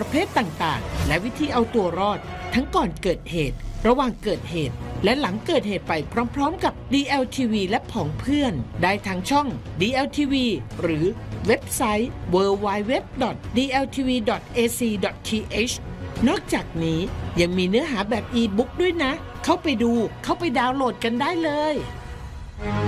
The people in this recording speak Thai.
เภทต่างๆและวิธีเอาตัวรอดทั้งก่อนเกิดเหตุระหว่างเกิดเหตุและหลังเกิดเหตุไปพร้อมๆกับ DLTV และผองเพื่อนได้ทางช่อง DLTV หรือเว็บไซต์ www.dltv.ac.th นอกจากนี้ยังมีเนื้อหาแบบอีบุ๊กด้วยนะเข้าไปดูเข้าไปดาวน์โหลดกันได้เลย